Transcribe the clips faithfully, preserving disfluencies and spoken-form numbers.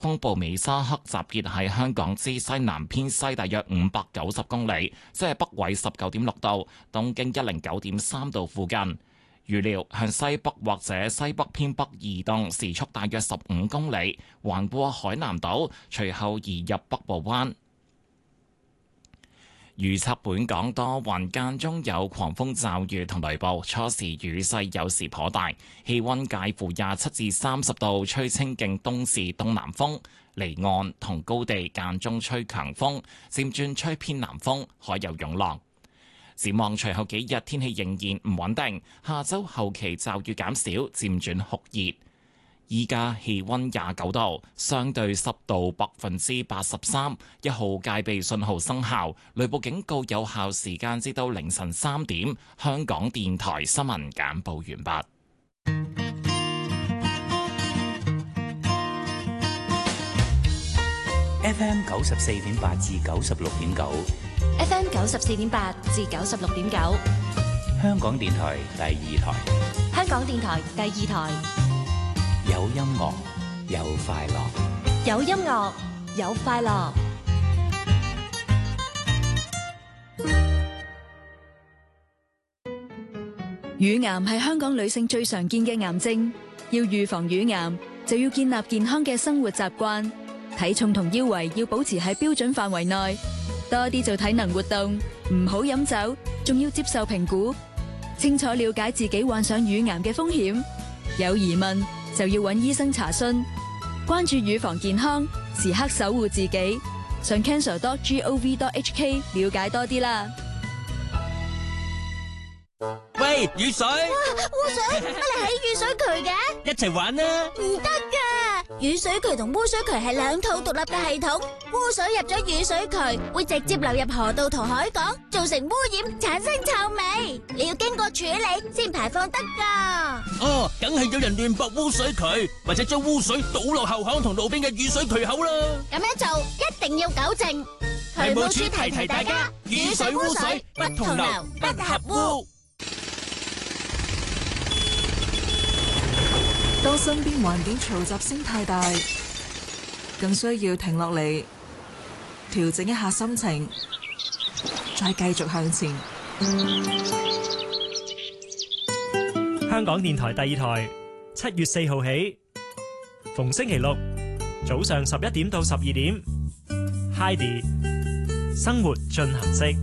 風暴美沙克集結喺香港之西南偏西大約五百九十公里，即係北緯十九點六度、東經一零九點三度附近。預料向西北或者西北偏北移動，時速大約十五公里，橫過海南島，隨後移入北部灣。預測本港多雲，間中有狂風驟雨同雷暴，初時雨勢有時頗大，氣溫介乎廿七至三十度，吹清勁東至東南風，離岸同高地間中吹強風，漸轉吹偏南風，海有湧浪。展望隨後幾日天氣仍然唔穩定，下周後期驟雨減少，漸轉酷熱。依家氣溫廿九度，相對濕度百分之八十三，一號戒備信號生效，雷暴警告有效時間至到凌晨三點。香港電台新聞簡報完畢。 F M 九十四點八至九十六點九 ，F M 九十四點八至九十六點九， 香港電台第二台， 香港電台第二台。 有音樂，有快樂， 有音樂，有快樂。 乳癌係香港女性最常見嘅癌症，要預防乳癌，就要建立健康嘅生活習慣，體重同腰圍要保持喺標準範圍內，多啲做體能活動，唔好飲酒，仲要接受評估，清楚了解自己患上乳癌嘅風險，有疑問就要揾醫生查詢，關注乳房健康，時刻守護自己。上 cancer dot gov dot hk 了解多啲啦。 喂，雨水！ 哇，污水！乜你喺雨水渠嘅？ 一齊玩啦！ 唔得噶，雨水渠同污水渠係兩套獨立嘅系統，污水入咗雨水渠會直接流入河道同海港，造成污染，產生臭味。你要經過處理先排放得噶。 哦，梗係有人亂駁污水渠，或者將污水倒落後巷同路邊嘅雨水渠口啦。 咁樣做一定要糾正。 渠務處提提大家，雨水污水不同流，不合污。 當身邊環境嘈雜聲太大，更需要停落嚟調整一下心情，再繼續向前。 香港電台第二台，七月四號起，逢星期六早上十一點到十二點 ，Heidi 生活進行式。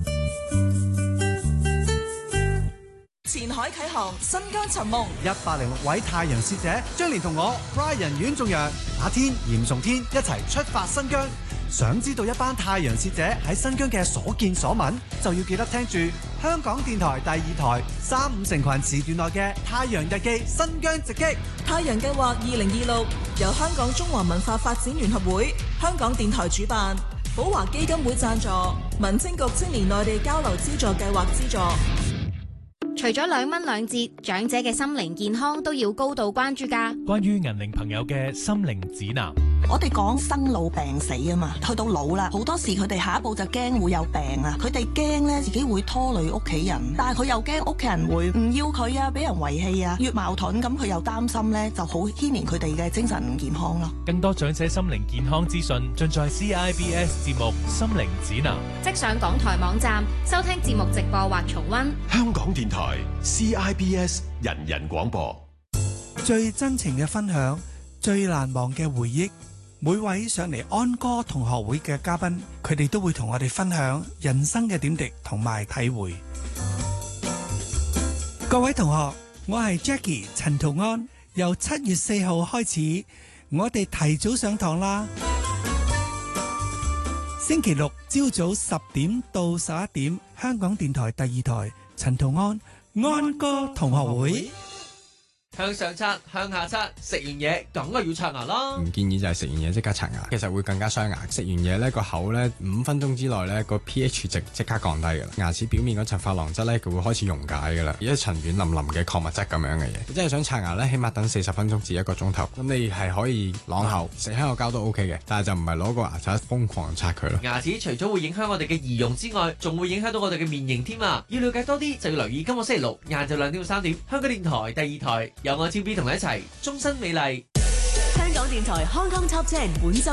前海啟航，新疆尋夢， 一百零六位太陽使者將連同我 Brian 阮仲陽、阿天、嚴崇天一齊出發新疆。想知道一班太陽使者喺新疆嘅所見所聞，就要記得聽住香港電台第二台三五成群時段內嘅《太陽日記》新疆直擊。 太陽計劃二零二六由香港中華文化發展聯合會、香港電台主辦，寶華基金會贊助，民政局青年內地交流資助計劃資助。 除咗兩蚊兩折，長者嘅心靈健康都要高度關注㗎。 關於銀齡朋友嘅心靈指南， 我哋講生老病死啊嘛，去到老啦，好多時佢哋下一步就驚會有病啊，佢哋驚咧自己會拖累屋企人，但係佢又驚屋企人會唔要佢啊，俾人遺棄啊，越矛盾咁佢又擔心咧，就好牽連佢哋嘅精神健康咯。 更多長者心靈健康資訊盡在 C I B S 節目《心靈指南》， 即上港台網站收聽節目直播或重溫。 香港電台 C I B S 人人廣播， 最真情嘅分享，最難忘嘅回憶。每位上嚟安歌同學會嘅嘉賓，佢哋都會同我哋分享人生嘅點滴同埋體會。各位同學，我係 Jackie 陳圖安，由七月四號開始，我哋提早上堂啦。星期六朝早十點到十一點，香港電台第二台陳圖安安歌同學會。 向上刷，向下刷，食完嘢梗係要刷牙啦。 唔建議就係食完嘢即刻刷牙，其實會更加傷牙。食完嘢呢個口呢，五分鐘之內呢個 pH 值即刻降低㗎啦。牙齒表面嗰層珐琅質呢，佢會開始溶解㗎啦，一層軟腍腍嘅礦物質咁樣嘅嘢。真係想刷牙呢，起碼等四十分鐘至一個鐘頭。咁你係可以啷口食香口膠都 OK 嘅，但係就唔係攞個牙刷瘋狂刷佢咯。 牙齒除咗會影響我哋嘅儀容之外，仲會影響到我哋嘅面型添啊！要了解多啲就要留意今個星期六晏晝兩點到三點，香港電台第二台有我超 B 同你一齊終身美麗。 香港電台 Hong Kong Top Ten 本周